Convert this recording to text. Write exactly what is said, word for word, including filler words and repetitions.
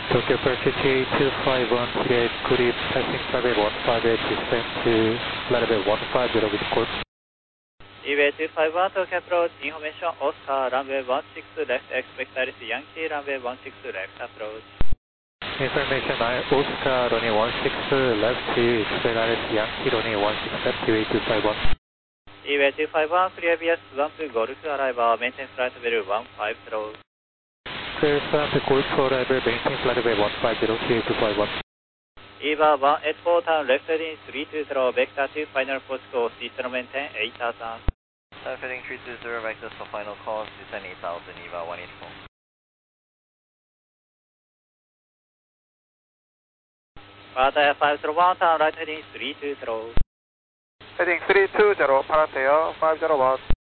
Tokyo Pacific two five one, create Kurip, passing flight one five eight, descend to flight one five zero with code. Eway two five one, Tokyo approach, information Oscar, runway one six left, expect Alice Yankee, runway one six left, approach. Information Oscar, runway one six left, expect Alice Yankee, runway one six left, Eway two five one. Eway two five one, clear V S one two Golf, arrival, maintain flight level one five zero. Clear flight Golf, arrival, maintain flight level one five zero, Eway two five one. EVA one eight four, turn left heading three two zero, vector two, final approach course, descend maintain eight thousand. Left heading three two zero, vectors for final course, descend eight thousand, EVA one eight four. Parata five zero one, turn right heading three two zero. Heading three two zero, Parata five zero one.